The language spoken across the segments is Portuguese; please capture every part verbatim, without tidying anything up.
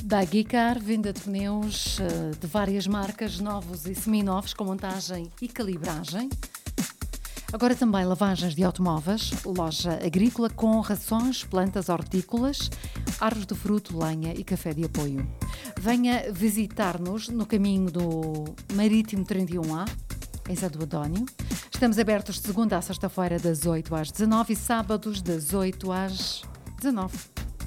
Bagicar, venda de pneus de várias marcas, novos e seminovos, com montagem e calibragem. Agora também lavagens de automóveis, loja agrícola com rações, plantas hortícolas, árvores de fruto, lenha e café de apoio. Venha visitar-nos no caminho do Marítimo trinta e um A, em Santo Adónio. Estamos abertos de segunda a sexta-feira das oito às dezanove e sábados das oito às dezanove.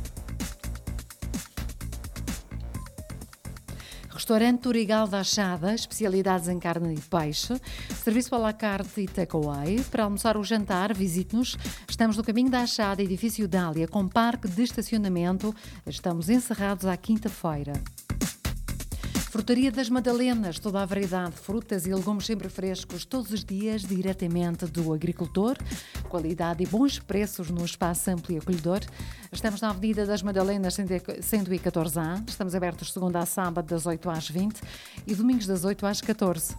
Restaurante Turigal da Achada, especialidades em carne e peixe, serviço à la carte e takeaway. Para almoçar ou jantar, visite-nos. Estamos no caminho da Achada, edifício Dália, com parque de estacionamento. Estamos encerrados à quinta-feira. Frutaria das Madalenas, toda a variedade de frutas e legumes sempre frescos, todos os dias, diretamente do agricultor. Qualidade e bons preços no espaço amplo e acolhedor. Estamos na Avenida das Madalenas, cento e catorze A. Estamos abertos de segunda a sábado, das oito às vinte e domingos das oito às catorze.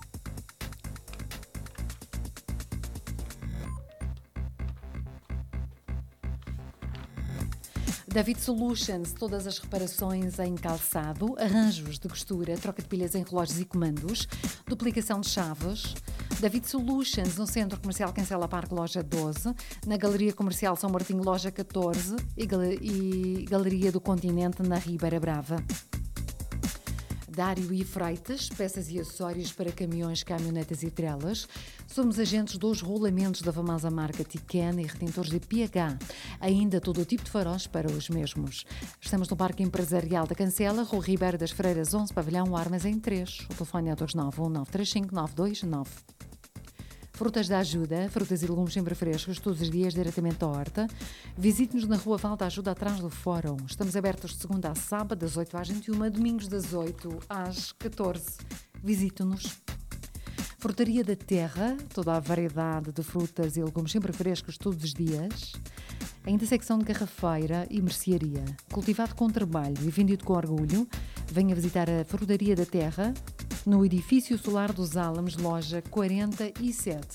David Solutions, todas as reparações em calçado, arranjos de costura, troca de pilhas em relógios e comandos, duplicação de chaves. David Solutions, no Centro Comercial Cancela Parque, loja doze, na Galeria Comercial São Martinho, loja catorze e, Gal- e Galeria do Continente, na Ribeira Brava. Dário e Freitas, peças e acessórios para caminhões, caminhonetas e trelas. Somos agentes dos rolamentos da famosa marca Tiken e retentores de P H. Ainda todo o tipo de faróis para os mesmos. Estamos no Parque Empresarial da Cancela, Rua Ribeira das Freiras onze, Pavilhão Armazém três. O telefone é dois nove um, nove três cinco, nove dois nove. Frutas da Ajuda, frutas e legumes sempre frescos, todos os dias diretamente da horta. Visite-nos na Rua Val da Ajuda, atrás do Fórum. Estamos abertos de segunda a sábado, das oito às vinte e uma, domingos das oito às catorze. Visite-nos. Frutaria da Terra, toda a variedade de frutas e legumes sempre frescos, todos os dias. Ainda secção de garrafeira e mercearia. Cultivado com trabalho e vendido com orgulho. Venha visitar a Frutaria da Terra, no Edifício Solar dos Álamos, loja quarenta e sete.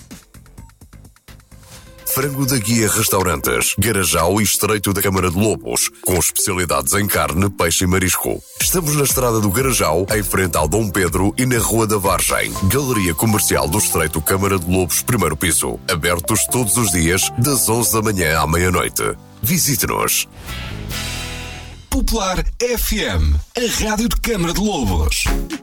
Frango da Guia Restaurantes, Garajal e Estreito da Câmara de Lobos, com especialidades em carne, peixe e marisco. Estamos na estrada do Garajal, em frente ao Dom Pedro e na Rua da Vargem. Galeria Comercial do Estreito Câmara de Lobos, primeiro piso. Abertos todos os dias, das onze da manhã à meia-noite. Visite-nos. Popular F M, a rádio de Câmara de Lobos.